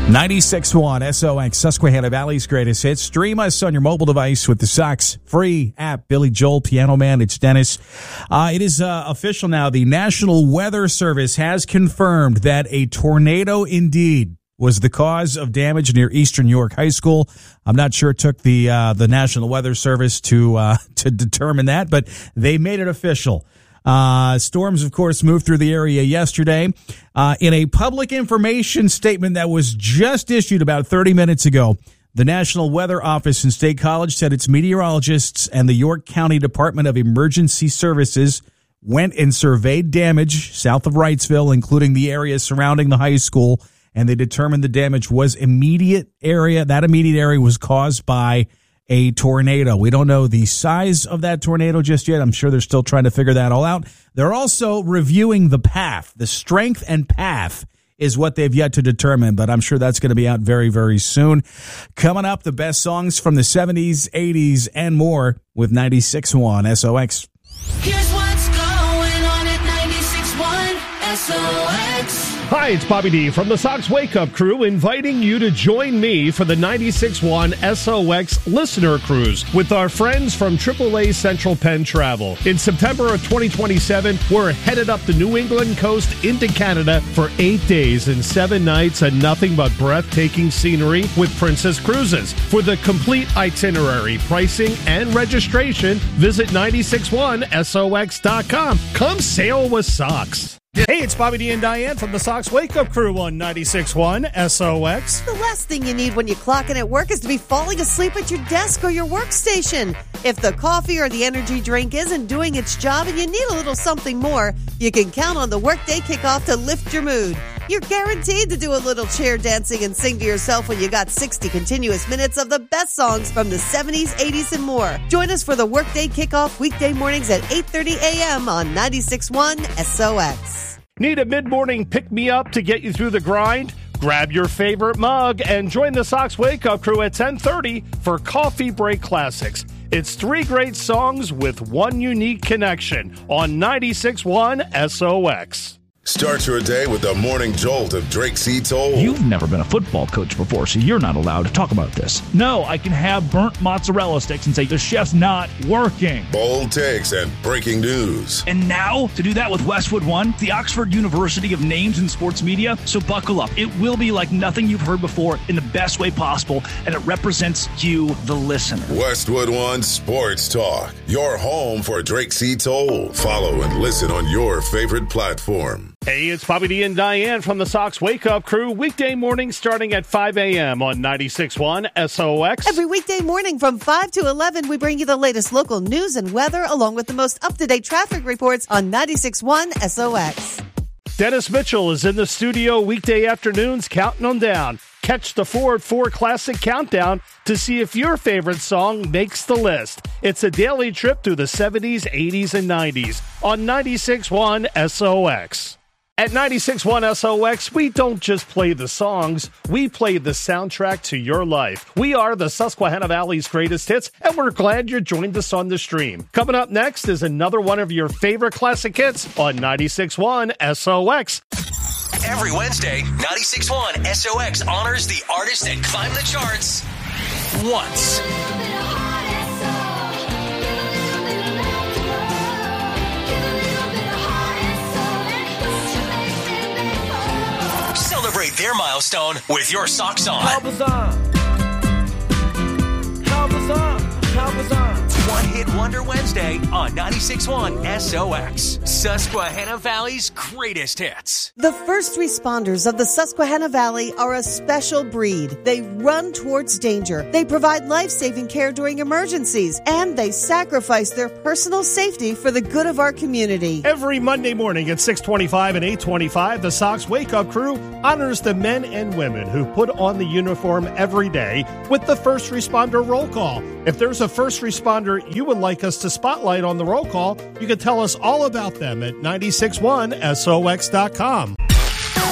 96.1 SOX, Susquehanna Valley's greatest hits. Stream us on your mobile device with the Sox free app. Billy Joel, Piano Man, it's Dennis. It is official now. The National Weather Service has confirmed that a tornado indeed was the cause of damage near Eastern York High School. I'm not sure it took the National Weather Service to determine that, but they made it official. Storms, of course, moved through the area yesterday. In a public information statement that was just issued about 30 minutes ago, the National Weather Office in State College said its meteorologists and the York County Department of Emergency Services went and surveyed damage south of Wrightsville, including the area surrounding the high school, and they determined the damage was immediate area. That immediate area was caused by a tornado. We don't know the size of that tornado just yet. I'm sure they're still trying to figure that all out. They're also reviewing the path. The strength and path is what they've yet to determine, but I'm sure that's going to be out very, very soon. Coming up, the best songs from the 70s, 80s, and more with 96.1 SOX. Here's what's going on at 96.1 SOX. Hi, it's Bobby D from the Sox Wake Up Crew, inviting you to join me for the 96.1 SOX Listener Cruise with our friends from AAA Central Penn Travel. In September of 2027, we're headed up the New England coast into Canada for 8 days and 7 nights and nothing but breathtaking scenery with Princess Cruises. For the complete itinerary, pricing, and registration, visit 961sox.com. Come sail with Sox. Hey, it's Bobby D and Diane from the Sox Wake Up Crew on 96.1 SOX. The last thing you need when you clock in at work is to be falling asleep at your desk or your workstation. If the coffee or the energy drink isn't doing its job and you need a little something more, you can count on the workday kickoff to lift your mood. You're guaranteed to do a little chair dancing and sing to yourself when you got 60 continuous minutes of the best songs from the 70s, 80s, and more. Join us for the workday kickoff weekday mornings at 8:30 a.m. on 96.1 SOX. Need a mid-morning pick-me-up to get you through the grind? Grab your favorite mug and join the Sox Wake Up Crew at 10:30 for Coffee Break Classics. It's 3 great songs with one unique connection on 96.1 SOX. Start your day with the morning jolt of Drake C. Toll. You've never been a football coach before, so you're not allowed to talk about this. No, I can have burnt mozzarella sticks and say the chef's not working. Bold takes and breaking news. And now, to do that with Westwood One, the Oxford University of Names in Sports Media, so buckle up. It will be like nothing you've heard before in the best way possible, and it represents you, the listener. Westwood One Sports Talk, your home for Drake C. Toll. Follow and listen on your favorite platform. Hey, it's Bobby D and Diane from the Sox Wake Up Crew. Weekday morning starting at 5 a.m. on 96.1 SOX. Every weekday morning from 5 to 11, we bring you the latest local news and weather along with the most up-to-date traffic reports on 96.1 SOX. Dennis Mitchell is in the studio weekday afternoons counting them down. Catch the 4 at 4 Classic Countdown to see if your favorite song makes the list. It's a daily trip through the 70s, 80s, and 90s on 96.1 SOX. At 96.1 SOX, we don't just play the songs, we play the soundtrack to your life. We are the Susquehanna Valley's greatest hits, and we're glad you joined us on the stream. Coming up next is another one of your favorite classic hits on 96.1 SOX. Every Wednesday, 96.1 SOX honors the artists that climb the charts once. Celebrate their milestone with your socks on. One-Hit Wonder Wednesday on 96.1 SOX. Susquehanna Valley's greatest hits. The first responders of the Susquehanna Valley are a special breed. They run towards danger. They provide life-saving care during emergencies, and they sacrifice their personal safety for the good of our community. Every Monday morning at 6:25 and 8:25, the Sox Wake Up Crew honors the men and women who put on the uniform every day with the first responder roll call. If there's a first responder you would like us to spotlight on the roll call, you can tell us all about them at 961sox.com.